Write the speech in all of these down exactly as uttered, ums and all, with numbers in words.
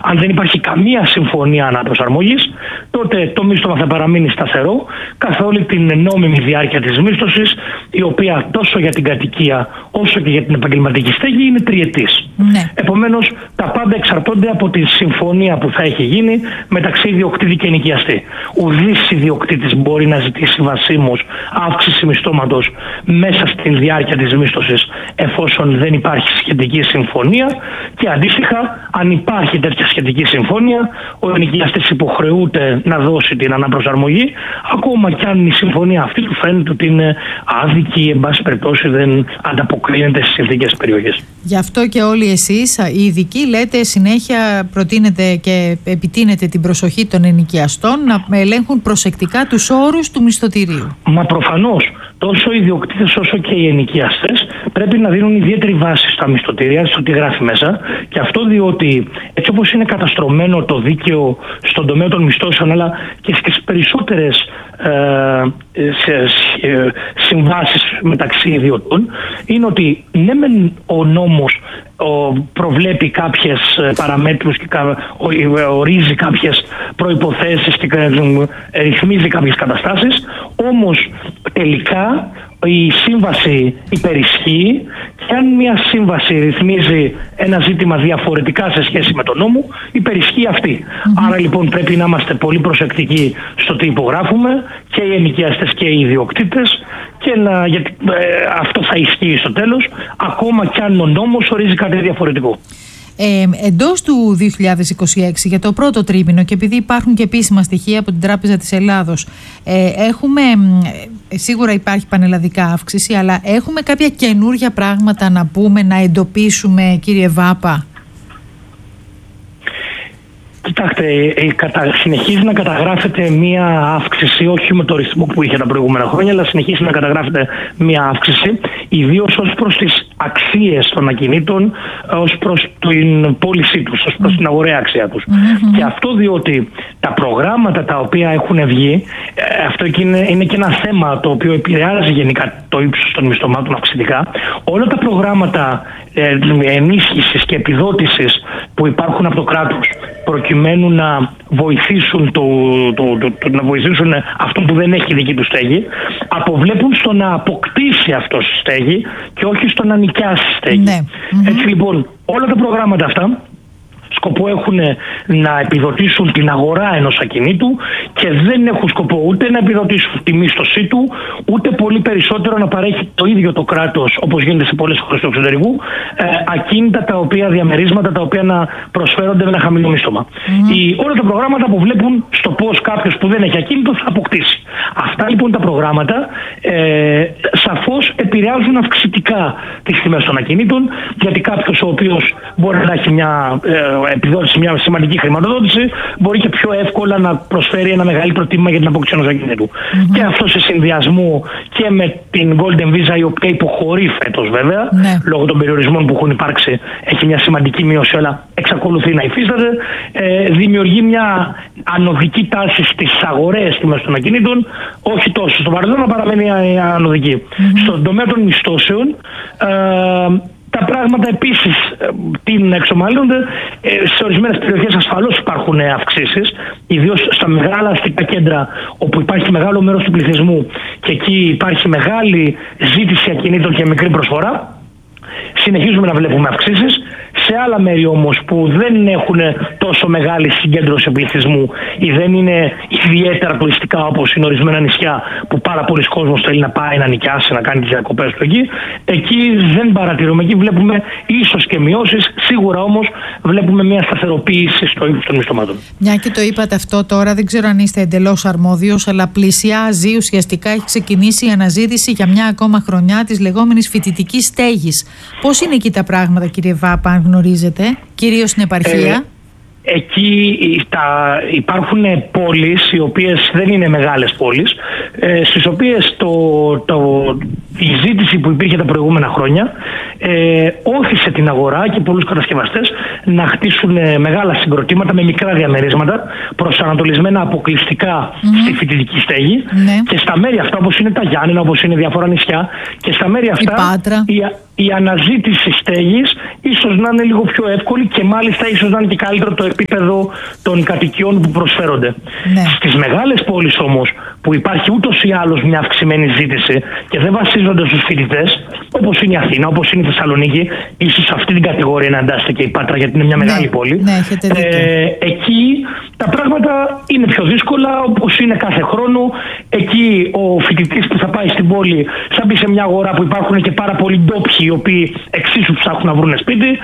Αν δεν υπάρχει καμία συμφωνία αναπροσαρμογής, τότε το μίσθωμα θα παραμείνει σταθερό καθ' όλη την νόμιμη διάρκεια της μίσθωσης, η οποία τόσο για την κατοικία όσο και για την επαγγελματική στέγη είναι τριετής. Ναι. Επομένως, τα πάντα εξαρτώνται από τη συμφωνία που θα έχει γίνει μεταξύ ιδιοκτήτη και ενοικιαστή. Ουδής ιδιοκτήτης μπορεί να ζητήσει βασίμως αύξηση μισθώματος μέσα στην διάρκεια της μίσθωσης, εφόσον δεν υπάρχει σχετική συμφωνία, και αντίστοιχα, αν υπάρχει τέτοια σχετική συμφωνία, ο ενοικιαστής υποχρεούται να δώσει την αναπροσαρμογή, ακόμα κι αν η συμφωνία αυτή του φαίνεται ότι είναι άδικη ή εν πάση περιπτώσει δεν ανταποκρίνεται στις συνθήκες περιοχής. Γι' αυτό και όλοι εσείς οι ειδικοί λέτε συνέχεια, προτείνετε και επιτείνετε την προσοχή των ενοικιαστών να ελέγχουν προσεκτικά τους όρους του μισθωτηρίου. Μα προφανώς, τόσο οι ιδιοκτήτες όσο και οι ενοικιαστές πρέπει να δίνουν ιδιαίτερη βάση στα μισθωτηρία, στο τι γράφει μέσα, και αυτό διότι έτσι όπως είναι καταστρωμένο το δίκαιο στον τομέα των μισθώσεων, αλλά και στις περισσότερες ε, σε, σε, συμβάσεις μεταξύ ιδιωτών, είναι ότι ναι μεν ο νόμος ο, προβλέπει κάποιες παραμέτρους και κα, ο, ορίζει κάποιες προϋποθέσεις και ε, ρυθμίζει κάποιες καταστάσεις, όμως τελικά η σύμβαση υπερισχύει, και αν μια σύμβαση ρυθμίζει ένα ζήτημα διαφορετικά σε σχέση με τον νόμο, υπερισχύει αυτή. Mm-hmm. Άρα λοιπόν πρέπει να είμαστε πολύ προσεκτικοί στο τι υπογράφουμε, και οι ενοικιαστές και οι ιδιοκτήτες, και να, γιατί ε, αυτό θα ισχύει στο τέλος, ακόμα κι αν ο νόμος ορίζει κάτι διαφορετικό. Ε, εντός του δύο χιλιάδες είκοσι έξι, για το πρώτο τρίμηνο, και επειδή υπάρχουν και επίσημα στοιχεία από την Τράπεζα της Ελλάδος, ε, έχουμε, ε, σίγουρα υπάρχει πανελλαδικά αύξηση, αλλά έχουμε κάποια καινούργια πράγματα να πούμε, να εντοπίσουμε, κύριε Βάπα? Κοιτάξτε, κατα... συνεχίζει να καταγράφεται μία αύξηση, όχι με το ρυθμό που είχε τα προηγούμενα χρόνια, αλλά συνεχίζει να καταγράφεται μία αύξηση, ιδίως ως προς τις αξίες των ακινήτων, ως προς την πώλησή τους, ως προς την αγοραία αξία τους. Mm-hmm. Και αυτό διότι τα προγράμματα τα οποία έχουν βγει, αυτό είναι, είναι και ένα θέμα το οποίο επηρεάζει γενικά το ύψος των μισθωμάτων αυξητικά. Όλα τα προγράμματα ε, ενίσχυσης και επιδότησης που υπάρχουν από το κράτος, προκειμένου να βοηθήσουν, το, το, το, το, να βοηθήσουν αυτό που δεν έχει δική του στέγη, αποβλέπουν στο να αποκτήσει αυτό στέγη και όχι στο να νοικιάσει στέγη. Ναι. Έτσι λοιπόν όλα τα προγράμματα αυτά σκοπό έχουν να επιδοτήσουν την αγορά ενός ακινήτου, και δεν έχουν σκοπό ούτε να επιδοτήσουν τη μίσθωσή του, ούτε πολύ περισσότερο να παρέχει το ίδιο το κράτος, όπως γίνεται σε πολλές χώρες του εξωτερικού, ε, ακίνητα τα οποία, διαμερίσματα τα οποία να προσφέρονται με ένα χαμηλό μίσθωμα. Mm-hmm. Οι, όλα τα προγράμματα αποβλέπουν στο πώς κάποιος που δεν έχει ακίνητο θα αποκτήσει. Αυτά λοιπόν τα προγράμματα ε, σαφώς επηρεάζουν αυξητικά τις τιμές των ακινήτων, γιατί κάποιος ο οποίος μπορεί να έχει μια ε, επιδότηση, μια σημαντική χρηματοδότηση, μπορεί και πιο εύκολα να προσφέρει ένα μεγαλύτερο τίμημα για την απόκτηση ενός ακινήτου. Mm-hmm. Και αυτό σε συνδυασμό και με την Golden Visa, η οποία υποχωρεί φέτος βέβαια, ναι, λόγω των περιορισμών που έχουν υπάρξει, έχει μια σημαντική μείωση, αλλά εξακολουθεί να υφίσταται, ε, δημιουργεί μια ανωδική τάση στις αγορές τιμές των ακινήτων, όχι τόσο στο παρελθόν, να παραμένει ανωδική. Mm-hmm. Στον τομέα των μισθώσεων, ε, τα πράγματα επίσης τείνουν να εξομαλύνονται. Σε ορισμένες περιοχές ασφαλώς υπάρχουν αυξήσεις, ιδίως στα μεγάλα αστικά κέντρα όπου υπάρχει μεγάλο μέρος του πληθυσμού και εκεί υπάρχει μεγάλη ζήτηση ακινήτων και μικρή προσφορά. Συνεχίζουμε να βλέπουμε αυξήσεις. Σε άλλα μέρη όμως που δεν έχουν τόσο μεγάλη συγκέντρωση πληθυσμού ή δεν είναι ιδιαίτερα τουριστικά, όπως είναι ορισμένα νησιά που πάρα πολλοί κόσμος θέλει να πάει να νοικιάσει, να κάνει τις διακοπές του εκεί, εκεί δεν παρατηρούμε. Εκεί βλέπουμε ίσως και μειώσεις, σίγουρα όμως βλέπουμε μια σταθεροποίηση στο ύψος των μισθωμάτων. Μια και το είπατε αυτό τώρα, δεν ξέρω αν είστε εντελώς αρμόδιος, αλλά πλησιάζει, ουσιαστικά έχει ξεκινήσει η αναζήτηση για μια ακόμα χρονιά της λεγόμενης φοιτητικής στέγης. Πώς είναι εκεί τα πράγματα, κύριε Βάπα, αν γνωρίζετε, κυρίως στην επαρχία? Ε, εκεί τα, υπάρχουν πόλεις οι οποίες δεν είναι μεγάλες πόλεις, ε, στις οποίες το, το η ζήτηση που υπήρχε τα προηγούμενα χρόνια ε, όθησε την αγορά και πολλούς κατασκευαστές να χτίσουν ε, μεγάλα συγκροτήματα με μικρά διαμερίσματα προσανατολισμένα αποκλειστικά mm-hmm. στη φοιτητική στέγη mm-hmm. και στα μέρη αυτά, όπως είναι τα Γιάννενα, όπως είναι διάφορα νησιά, και στα μέρη αυτά η, η, η αναζήτηση στέγης ίσως να είναι λίγο πιο εύκολη και μάλιστα ίσως να είναι και καλύτερο το επίπεδο των κατοικιών που προσφέρονται. Ναι. Στις μεγάλες πόλεις όμως, που υπάρχει ούτως ή άλλως μια αυξημένη ζήτηση και δεν βασίζονται στους φοιτητές, όπως είναι η Αθήνα, όπως είναι η Θεσσαλονίκη, ίσως σε αυτή την κατηγορία να εντάσσεται και η Πάτρα, γιατί είναι μια μεγάλη ναι. πόλη. Ναι, ε, εκεί τα πράγματα είναι πιο δύσκολα, όπως είναι κάθε χρόνο. Εκεί ο φοιτητής που θα πάει στην πόλη θα μπει σε μια αγορά που υπάρχουν και πάρα πολλοί ντόπιοι, οι οποίοι εξίσου ψάχνουν να βρουν σπίτι.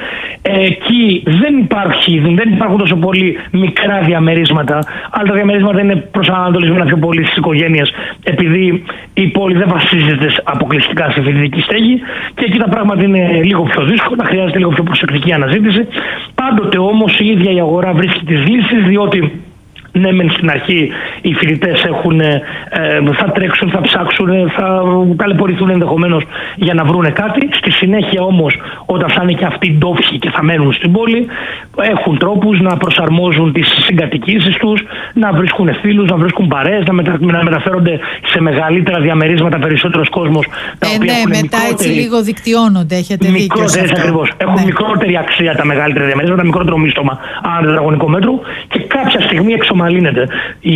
Εκεί δεν, υπάρχει, δεν υπάρχουν τόσο πολύ μικρά διαμερίσματα, αλλά τα διαμερίσματα είναι προσανατολισμένα πιο πολύ στις οικογένειες, επειδή η πόλη δεν βασίζεται αποκλειστικά σε φοιτητική στέγη, και εκεί τα πράγματα είναι λίγο πιο δύσκολα, χρειάζεται λίγο πιο προσεκτική αναζήτηση. Πάντοτε όμως η ίδια η αγορά βρίσκει τις λύσεις, διότι ναι, μεν στην αρχή οι φοιτητές έχουν, ε, θα τρέξουν, θα ψάξουν, θα ταλαιπωρηθούν ενδεχομένως για να βρούνε κάτι. Στη συνέχεια όμως, όταν θα είναι και αυτοί ντόπιοι και θα μένουν στην πόλη, έχουν τρόπους να προσαρμόζουν τις συγκατοικήσεις τους, να βρίσκουν φίλους, να βρίσκουν παρέες, να, μετα, να μεταφέρονται σε μεγαλύτερα διαμερίσματα περισσότερος κόσμος. Τα ε, οποία ναι, έχουν μετά μικρότερη, έτσι λίγο δικτυώνονται, έχετε δίκιο σε αυτό. Ακριβώς. Έχουν ναι. μικρότερη αξία τα μεγαλύτερα διαμερίσματα, μικρότερο μίστομα ανά τετραγωνικό μέτρο, και κάποια στιγμή εξομαλύνεται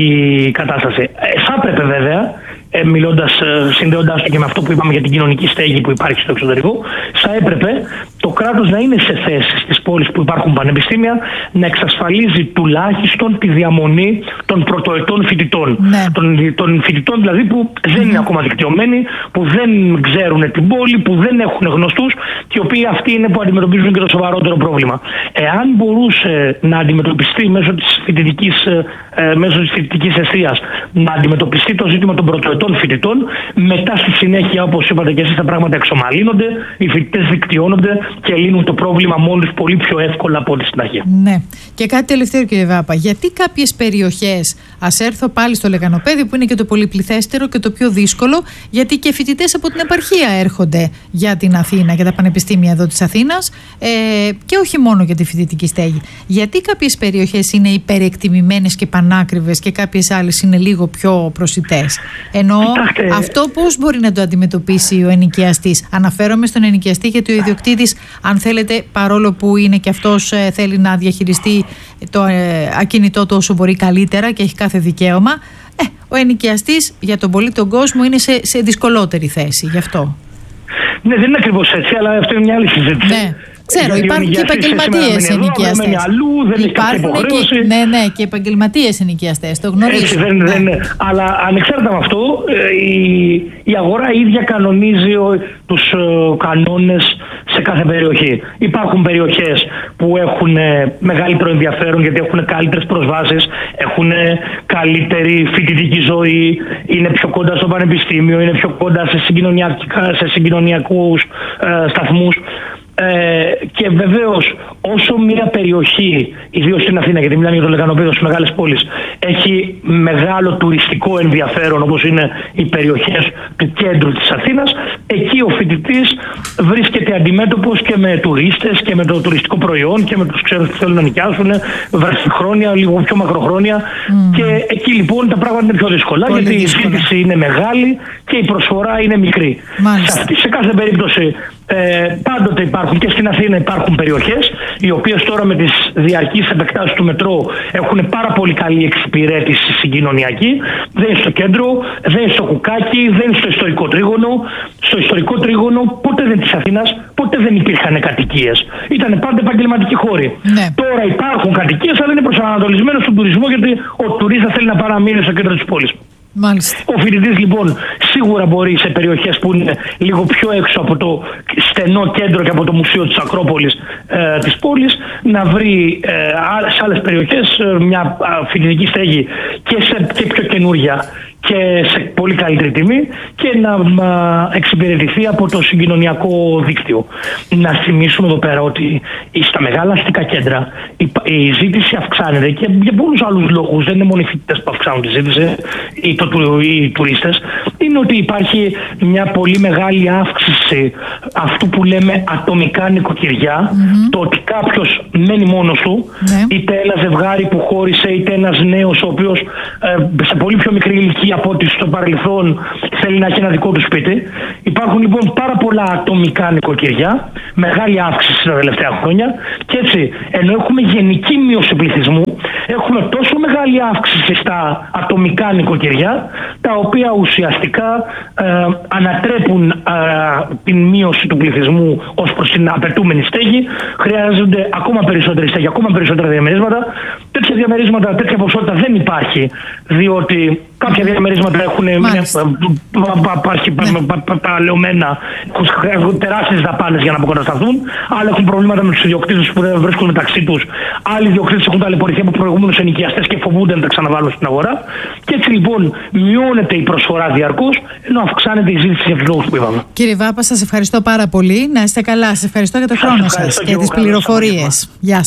η κατάσταση. Ε, θα έπρεπε βέβαια, ε, μιλώντας, ε, συνδέοντάς το και με αυτό που είπαμε για την κοινωνική στέγη που υπάρχει στο εξωτερικό, θα έπρεπε το κράτος να είναι σε θέση στις πόλεις που υπάρχουν πανεπιστήμια να εξασφαλίζει τουλάχιστον τη διαμονή των πρωτοετών φοιτητών. Ναι. Των, των φοιτητών δηλαδή που δεν mm-hmm. είναι ακόμα δικτυωμένοι, που δεν ξέρουν την πόλη, που δεν έχουν γνωστούς, και οι οποίοι αυτοί είναι που αντιμετωπίζουν και το σοβαρότερο πρόβλημα. Εάν μπορούσε να αντιμετωπιστεί μέσω της φοιτητικής, ε, μέσω της φοιτητικής εστίας να αντιμετωπιστεί το ζήτημα των πρωτοετών φοιτητών, μετά στη συνέχεια, όπως είπατε και εσείς, τα πράγματα εξομαλύνονται, οι φοιτητές δικτυώνονται και λύνουν το πρόβλημα μόλις πολύ πιο εύκολα από ό,τι στην αρχή. Ναι. Και κάτι τελευταίο, κύριε Βάπα. Γιατί κάποιες περιοχές, ας έρθω πάλι στο Λεγανοπέδιο, που είναι και το πολυπληθέστερο και το πιο δύσκολο, γιατί και φοιτητές από την επαρχία έρχονται για την Αθήνα, για τα πανεπιστήμια εδώ της Αθήνας, ε, και όχι μόνο για τη φοιτητική στέγη. Γιατί κάποιες περιοχές είναι υπερεκτιμημένες και πανάκριβες και κάποιες άλλες είναι λίγο πιο προσιτές? Ενώ Κοιτάξτε. αυτό πώς μπορεί να το αντιμετωπίσει ο ενοικιαστής? Αναφέρομαι στον ενοικιαστή, γιατί ο ιδιοκτήτης, αν θέλετε, παρόλο που είναι και αυτός, ε, θέλει να διαχειριστεί το ε, ακίνητό του όσο μπορεί καλύτερα και έχει κάθε δικαίωμα, ε, ο ενοικιαστής για τον πολύ τον κόσμο είναι σε, σε δυσκολότερη θέση. Γι' αυτό. Ναι, δεν είναι ακριβώς έτσι, αλλά αυτό είναι μια άλλη συζήτηση. Ναι. Ξέρω, υπάρχουν και επαγγελματίες ενοικιαστές. Υπάρχουν και, ναι, ναι, και επαγγελματίες ενοικιαστές, το γνωρίζω. Έτσι, δεν, ναι. δεν, ναι. Αλλά ανεξάρτητα με αυτό, η, η αγορά ίδια κανονίζει τους uh, κανόνες σε κάθε περιοχή. Υπάρχουν περιοχές που έχουν μεγαλύτερο ενδιαφέρον, γιατί έχουν καλύτερες προσβάσεις, έχουν καλύτερη φοιτητική ζωή, είναι πιο κοντά στο πανεπιστήμιο, είναι πιο κοντά σε, σε συγκοινωνιακούς uh, σταθμούς. Ε, και βεβαίως, όσο μια περιοχή, ιδίως στην Αθήνα, γιατί μιλάμε για το Λεγανοπέδιο, στις μεγάλες πόλεις, έχει μεγάλο τουριστικό ενδιαφέρον, όπως είναι οι περιοχές του κέντρου της Αθήνας, εκεί ο φοιτητής βρίσκεται αντιμέτωπος και με τουρίστες και με το τουριστικό προϊόν και με τους ξέρους που θέλουν να νοικιάσουν βραχυχρόνια, λίγο πιο μακροχρόνια. Mm. Και εκεί λοιπόν τα πράγματα είναι πιο δύσκολα, Πολύ γιατί δύσκολα. η ζήτηση είναι μεγάλη και η προσφορά είναι μικρή. Σε, αυτή, σε κάθε περίπτωση, ε, πάντοτε υπάρχουν, και στην Αθήνα υπάρχουν περιοχές οι οποίες τώρα με τις διαρκείς επεκτάσεις του μετρό έχουν πάρα πολύ καλή εξυπηρέτηση συγκοινωνιακή. Δεν είναι στο κέντρο, δεν είναι στο Κουκάκι, δεν είναι στο ιστορικό τρίγωνο. Στο ιστορικό τρίγωνο ποτέ δεν της Αθήνας, ποτέ δεν υπήρχαν κατοικίες. Ήταν πάντα επαγγελματικοί χώροι. Ναι. Τώρα υπάρχουν κατοικίες, αλλά είναι προσανατολισμένοι στον τουρισμό, γιατί ο τουρίστας θέλει να παραμείνει στο κέντρο της πόλης. Μάλιστα. Ο φοιτητής λοιπόν σίγουρα μπορεί σε περιοχές που είναι λίγο πιο έξω από το στενό κέντρο και από το μουσείο της Ακρόπολης ε, της πόλης να βρει ε, σε άλλες περιοχές ε, μια φοιτητική στέγη και, σε, και πιο καινούρια και σε πολύ καλύτερη τιμή και να εξυπηρετηθεί από το συγκοινωνιακό δίκτυο. Να θυμίσουμε εδώ πέρα ότι στα μεγάλα αστικά κέντρα η ζήτηση αυξάνεται και για πολλούς άλλους λόγους. Δεν είναι μόνο οι φοιτητές που αυξάνουν τη ζήτηση ή το, οι τουρίστες. Είναι ότι υπάρχει μια πολύ μεγάλη αύξηση αυτού που λέμε ατομικά νοικοκυριά. Mm-hmm. Το ότι κάποιος μένει μόνος του, mm-hmm. είτε ένα ζευγάρι που χώρισε, είτε ένας νέος ο οποίος ε, σε πολύ πιο μικρή ηλικία από ότι στο παρελθόν θέλει να έχει ένα δικό του σπίτι. Υπάρχουν λοιπόν πάρα πολλά ατομικά νοικοκυριά, μεγάλη αύξηση τα τελευταία χρόνια και έτσι ενώ έχουμε γενική μείωση πληθυσμού, έχουμε τόσο μεγάλη αύξηση στα ατομικά νοικοκυριά, τα οποία ουσιαστικά ε, ανατρέπουν ε, την μείωση του πληθυσμού ως προς την απαιτούμενη στέγη. Χρειάζονται ακόμα περισσότερη στέγη, ακόμα περισσότερα διαμερίσματα. Τέτοια διαμερίσματα, τέτοια ποσότητα δεν υπάρχει, διότι κάποια διαμερίσματα έχουν παλαιωμένα, έχουν τεράστιες δαπάνες για να αποκατασταθούν. Άλλοι έχουν προβλήματα με τους ιδιοκτήτες που δεν βρίσκουν μεταξύ τους. Άλλοι ιδιοκτήτες έχουν ταλαιπωρηθεί από τους προηγούμενους ενοικιαστές και φοβούνται να τα ξαναβάλουν στην αγορά. Και έτσι λοιπόν μειώνεται η προσφορά διαρκώς, ενώ αυξάνεται η ζήτηση για τους λόγους που είπαμε. Κύριε Βάπα, σας ευχαριστώ πάρα πολύ. Να είστε καλά. Σας ευχαριστώ για το χρόνο σας και τις πληροφορίες. Γεια σας.